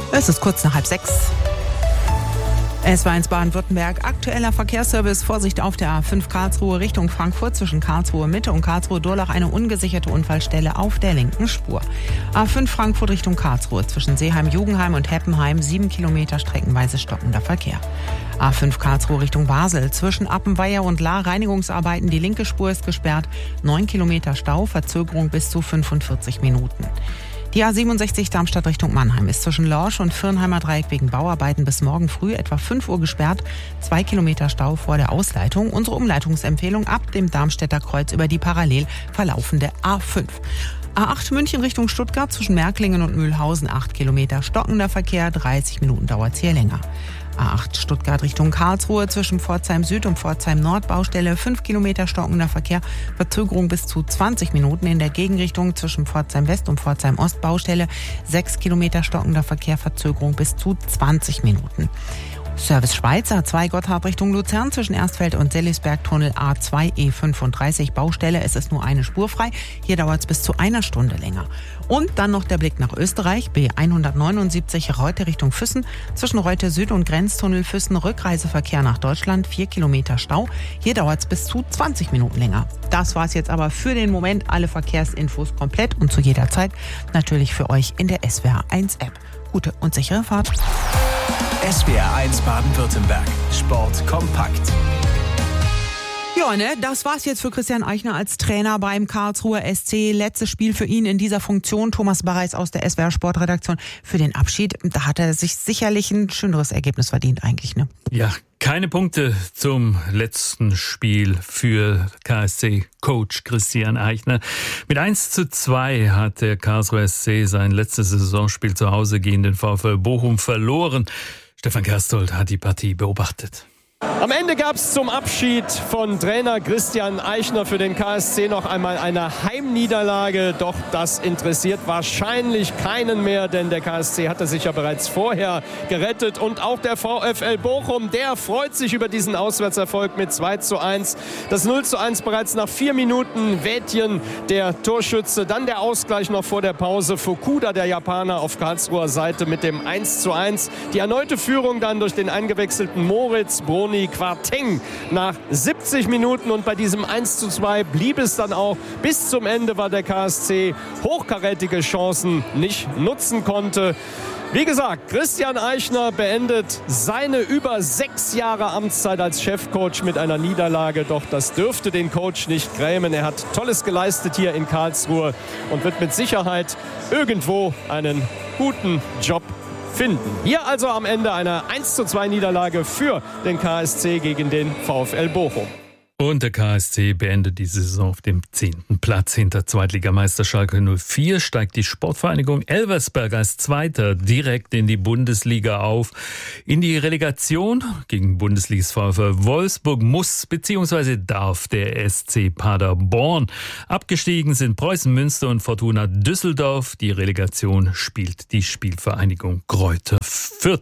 Es ist kurz nach 5:30. Es war ins Baden-Württemberg. Aktueller Verkehrsservice. Vorsicht auf der A5 Karlsruhe Richtung Frankfurt zwischen Karlsruhe Mitte und Karlsruhe-Durlach eine ungesicherte Unfallstelle auf der linken Spur. A5 Frankfurt Richtung Karlsruhe zwischen Seeheim-Jugendheim und Heppenheim 7 Kilometer streckenweise stockender Verkehr. A5 Karlsruhe Richtung Basel zwischen Appenweier und Lahr Reinigungsarbeiten. Die linke Spur ist gesperrt. 9 Kilometer Stau, Verzögerung bis zu 45 Minuten. Die A67 Darmstadt Richtung Mannheim ist zwischen Lorsch und Firnheimer Dreieck wegen Bauarbeiten bis morgen früh etwa 5 Uhr gesperrt. 2 Kilometer Stau vor der Ausleitung. Unsere Umleitungsempfehlung ab dem Darmstädter Kreuz über die parallel verlaufende A5. A8 München Richtung Stuttgart zwischen Märklingen und Mühlhausen 8 Kilometer stockender Verkehr. 30 Minuten dauert es hier länger. A8 Stuttgart Richtung Karlsruhe zwischen Pforzheim Süd und Pforzheim Nord Baustelle 5 Kilometer stockender Verkehr, Verzögerung bis zu 20 Minuten in der Gegenrichtung zwischen Pforzheim West und Pforzheim Ost Baustelle 6 Kilometer stockender Verkehr, Verzögerung bis zu 20 Minuten. Service Schweiz A2 Gotthard Richtung Luzern zwischen Erstfeld und Sellisberg-Tunnel A2 E35 Baustelle. Es ist nur eine Spur frei. Hier dauert es bis zu einer Stunde länger. Und dann noch der Blick nach Österreich. B179 Reute Richtung Füssen zwischen Reute Süd und Grenztunnel Füssen. Rückreiseverkehr nach Deutschland. 4 Kilometer Stau. Hier dauert es bis zu 20 Minuten länger. Das war's jetzt aber für den Moment. Alle Verkehrsinfos komplett und zu jeder Zeit natürlich für euch in der SWR1 App. Gute und sichere Fahrt. SWR1 Baden-Württemberg. Sport kompakt. Ja, das war's jetzt für Christian Eichner als Trainer beim Karlsruher SC. Letztes Spiel für ihn in dieser Funktion. Thomas Barreis aus der SWR Sportredaktion für den Abschied. Da hat er sich sicherlich ein schöneres Ergebnis verdient eigentlich, ne? Ja, keine Punkte zum letzten Spiel für KSC-Coach Christian Eichner. Mit 1:2 hat der Karlsruher SC sein letztes Saisonspiel zu Hause gegen den VfL Bochum verloren. Stefan Kerstold hat die Partie beobachtet. Am Ende gab es zum Abschied von Trainer Christian Eichner für den KSC noch einmal eine Heimniederlage. Doch das interessiert wahrscheinlich keinen mehr, denn der KSC hatte sich ja bereits vorher gerettet. Und auch der VfL Bochum, der freut sich über diesen Auswärtserfolg mit 2:1. Das 0:1 bereits nach 4 Minuten. Wädjen, der Torschütze. Dann der Ausgleich noch vor der Pause. Fukuda, der Japaner, auf Karlsruher Seite mit dem 1:1. Die erneute Führung dann durch den eingewechselten Moritz Broni Quarteng nach 70 Minuten. Und bei diesem 1:2 blieb es dann auch bis zum Ende, weil der KSC hochkarätige Chancen nicht nutzen konnte. Wie gesagt, Christian Eichner beendet seine über 6 Jahre Amtszeit als Chefcoach mit einer Niederlage. Doch das dürfte den Coach nicht grämen. Er hat Tolles geleistet hier in Karlsruhe und wird mit Sicherheit irgendwo einen guten Job finden. Hier also am Ende eine 1:2 Niederlage für den KSC gegen den VfL Bochum. Und der KSC beendet die Saison auf dem 10. Platz. Hinter Zweitligameister Schalke 04 steigt die Sportvereinigung Elversberg als Zweiter direkt in die Bundesliga auf. In die Relegation gegen Bundesligist VfL Wolfsburg muss bzw. darf der SC Paderborn. Abgestiegen sind Preußen Münster und Fortuna Düsseldorf. Die Relegation spielt die Spielvereinigung Greuther Fürth.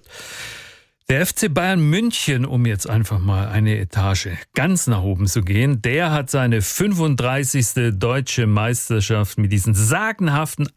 Der FC Bayern München, um jetzt einfach mal eine Etage ganz nach oben zu gehen, der hat seine 35. deutsche Meisterschaft mit diesen sagenhaften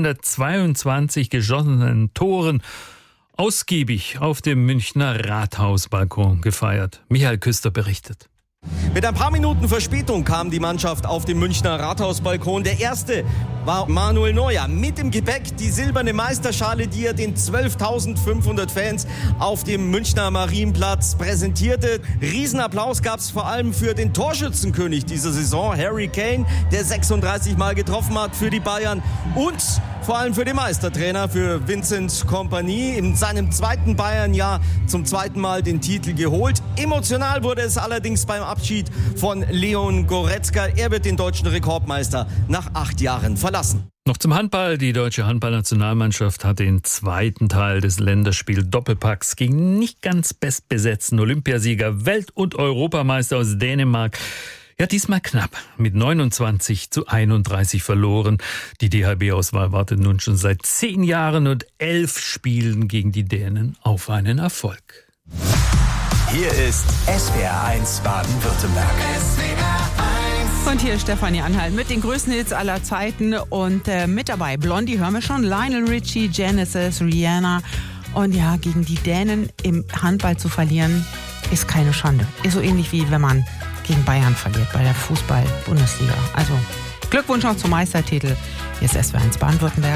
122 geschossenen Toren ausgiebig auf dem Münchner Rathausbalkon gefeiert. Michael Küster berichtet. Mit ein paar Minuten Verspätung kam die Mannschaft auf den Münchner Rathausbalkon. Der erste war Manuel Neuer. Mit im Gepäck die silberne Meisterschale, die er den 12.500 Fans auf dem Münchner Marienplatz präsentierte. Riesenapplaus gab es vor allem für den Torschützenkönig dieser Saison, Harry Kane, der 36 Mal getroffen hat für die Bayern. Und vor allem für den Meistertrainer, für Vincent Kompany, in seinem zweiten Bayern-Jahr zum zweiten Mal den Titel geholt. Emotional wurde es allerdings beim Abschied von Leon Goretzka. Er wird den deutschen Rekordmeister nach 8 Jahren verlassen. Noch zum Handball. Die deutsche Handballnationalmannschaft hat den zweiten Teil des Länderspiel-Doppelpacks gegen nicht ganz bestbesetzten Olympiasieger, Welt- und Europameister aus Dänemark diesmal knapp mit 29:31 verloren. Die DHB-Auswahl wartet nun schon seit 10 Jahren und 11 Spielen gegen die Dänen auf einen Erfolg. Hier ist SWR1 Baden-Württemberg. Und hier ist Stefanie Anhalt mit den größten Hits aller Zeiten und mit dabei Blondie hören wir schon, Lionel Richie, Genesis, Rihanna Und ja, gegen die Dänen im Handball zu verlieren, ist keine Schande. Ist so ähnlich wie wenn man gegen Bayern verliert bei der Fußball-Bundesliga. Also Glückwunsch noch zum Meistertitel. Hier ist SWR1 Baden-Württemberg.